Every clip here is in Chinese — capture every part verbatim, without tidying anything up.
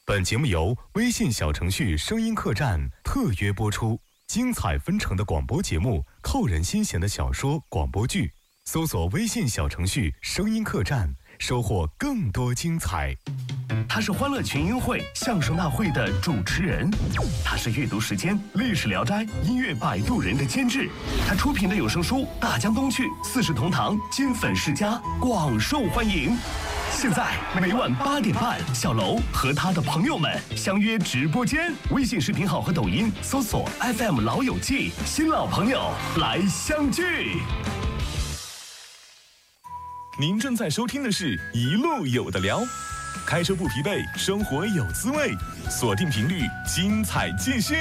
本节目由微信小程序声音客栈特约播出，精彩纷呈的广播节目，扣人心弦的小说、广播剧，搜索微信小程序声音客栈，收获更多精彩。 他是欢乐群英会相声大会的主持人，他是阅读时间历史聊斋音乐摆渡人的监制，他出品的有声书《大江东去》四世同堂金粉世家广受欢迎。现在每晚八点半，小楼和他的朋友们相约直播间，微信视频号和抖音搜索 F M 老友记，新老朋友来相聚。您正在收听的是一路有的聊，开车不疲惫，生活有滋味，锁定频率，精彩继续。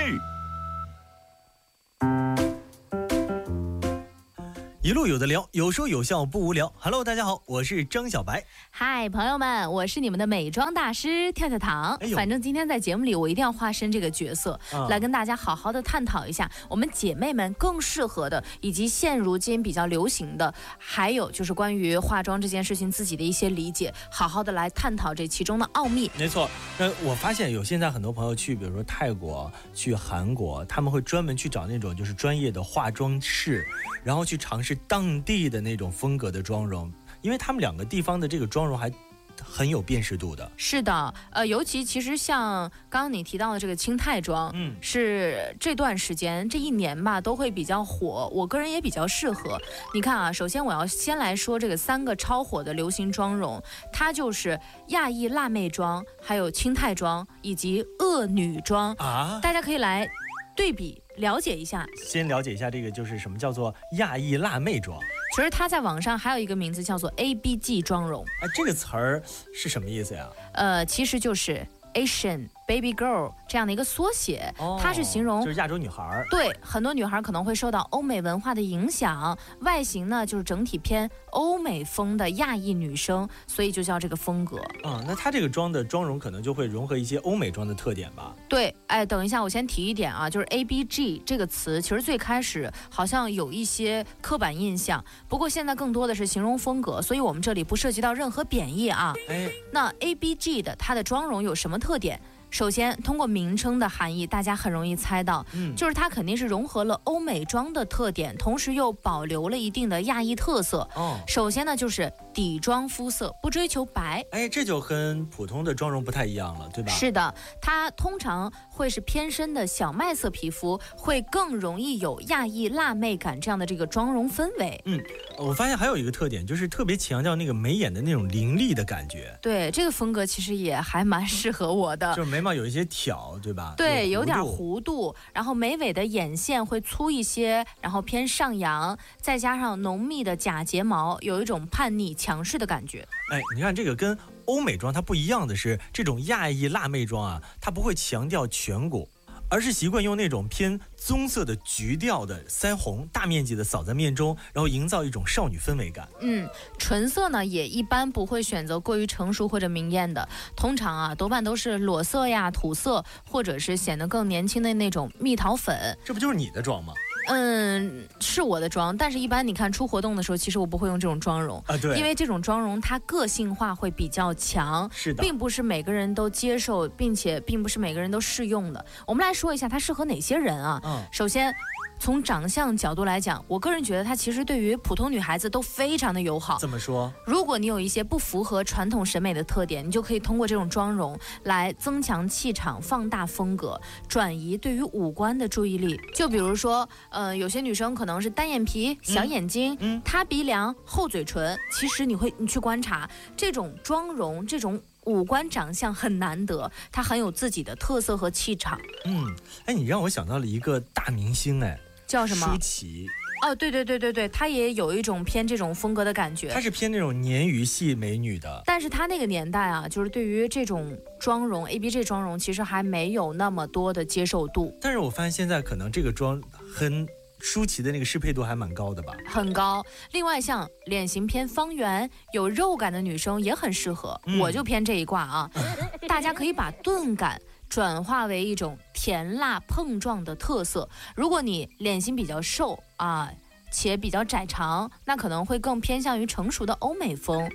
一路有的聊，有说有笑不无聊。 Hello， 大家好，我是张小白。 嗨，朋友们，我是你们的美妆大师跳跳糖、哎、反正今天在节目里我一定要化身这个角色、嗯、来跟大家好好的探讨一下我们姐妹们更适合的，以及现如今比较流行的，还有就是关于化妆这件事情自己的一些理解，好好的来探讨这其中的奥秘。 没错，那我发现有现在很多朋友去比如说泰国、去韩国，他们会专门去找那种就是专业的化妆室，然后去尝试当地的那种风格的妆容，因为他们两个地方的这个妆容还很有辨识度的。 是的，呃，尤其其实像刚刚你提到的这个清泰妆，嗯，是这段时间这一年吧都会比较火，我个人也比较适合。你看啊，首先我要先来说这个三个超火的流行妆容，它就是亚裔辣妹妆，还有清泰妆以及恶女妆啊，大家可以来对比了解一下。 先了解一下这个就是什么叫做亚裔辣妹妆。 其实它在网上还有一个名字叫做 A B G 妆容。 哎，这个词儿是什么意思呀？ 呃，其实就是 Asian Baby Girl 这样的一个缩写、哦、它是形容就是亚洲女孩。 对，很多女孩可能会受到欧美文化的影响，外形呢就是整体偏欧美风的亚裔女生，所以就叫这个风格啊、嗯。那它这个妆的妆容可能就会融合一些欧美妆的特点吧？ 对，哎，等一下我先提一点啊，就是 A B G 这个词其实最开始好像有一些刻板印象，不过现在更多的是形容风格，所以我们这里不涉及到任何贬义啊。哎，那 A B G 的它的妆容有什么特点？首先通过名称的含义大家很容易猜到、嗯、就是它肯定是融合了欧美妆的特点，同时又保留了一定的亚裔特色、哦、首先呢就是底妆肤色，不追求白。 哎，这就跟普通的妆容不太一样了，对吧？ 是的，它通常会是偏深的小麦色皮肤，会更容易有亚裔辣妹感这样的这个妆容氛围。 嗯，我发现还有一个特点，就是特别强调那个眉眼的那种凌厉的感觉。 对，这个风格其实也还蛮适合我的， 就是眉毛有一些挑，对吧？ 对，有点弧度，然后眉尾的眼线会粗一些，然后偏上扬，再加上浓密的假睫毛，有一种叛逆强势的感觉。 哎，你看这个跟欧美妆它不一样的是，这种亚裔辣妹妆啊，它不会强调颧骨，而是习惯用那种偏棕色的橘调的腮红大面积的扫在面中，然后营造一种少女氛围感。 嗯，唇色呢也一般不会选择过于成熟或者明艳的，通常啊多半都是裸色呀、土色，或者是显得更年轻的那种蜜桃粉。 这不就是你的妆吗？ 嗯，是我的妆，但是一般你看出活动的时候，其实我不会用这种妆容啊，对， 因为这种妆容它个性化会比较强， 是的， 并不是每个人都接受，并且并不是每个人都适用的。我们来说一下它适合哪些人啊？嗯，首先从长相角度来讲，我个人觉得它其实对于普通女孩子都非常的友好。 怎么说？ 如果你有一些不符合传统审美的特点，你就可以通过这种妆容来增强气场、放大风格，转移对于五官的注意力。就比如说，呃，有些女生可能是单眼皮、小眼睛、嗯、塌鼻梁、厚嘴唇，其实你会你去观察这种妆容，这种五官长相很难得，它很有自己的特色和气场。 嗯，哎，你让我想到了一个大明星，哎。 叫什么？ 舒淇。 哦，对对对对对，她也有一种偏这种风格的感觉。 她是偏那种鲶鱼系美女的， 但是她那个年代啊，就是对于这种妆容 A B G 妆容，其实还没有那么多的接受度。 但是我发现现在可能这个妆很舒淇的那个适配度还蛮高的吧？ 很高。另外像脸型偏方圆、有肉感的女生也很适合，嗯、我就偏这一挂啊。大家可以把钝感转化为一种甜辣碰撞的特色。如果你脸型比较瘦啊，且比较窄长，那可能会更偏向于成熟的欧美风。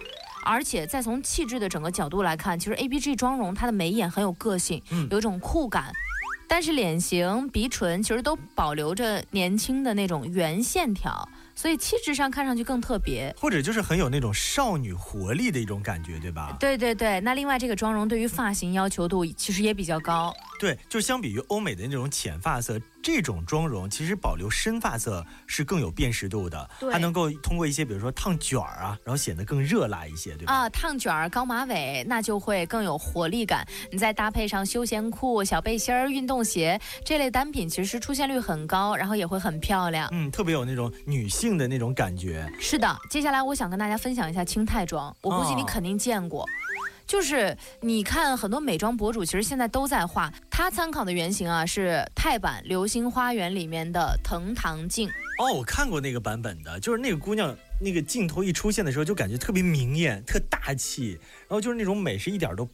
而且再从气质的整个角度来看，其实 A B G 妆容它的眉眼很有个性，嗯、有一种酷感。但是脸型、鼻唇其实都保留着年轻的那种圆线条，所以气质上看上去更特别， 或者就是很有那种少女活力的一种感觉，对吧？ 对对对。那另外这个妆容对于发型要求度其实也比较高。 对，就相比于欧美的那种浅发色，这种妆容其实保留深发色是更有辨识度的，还能够通过一些比如说烫卷儿啊，然后显得更热辣一些，对吧？ 啊，烫卷儿、高马尾，那就会更有活力感。你再搭配上休闲裤、小背心儿、运动鞋这类单品，其实出现率很高，然后也会很漂亮。 嗯，特别有那种女性的那种感觉。 是的，接下来我想跟大家分享一下清泰妆，我估计你肯定见过。哦，就是你看很多美妆博主其实现在都在画，他参考的原型啊是泰版《流星花园》里面的藤堂静。 哦，我看过那个版本的，就是那个姑娘那个镜头一出现的时候就感觉特别明艳特大气，然后就是那种美是一点都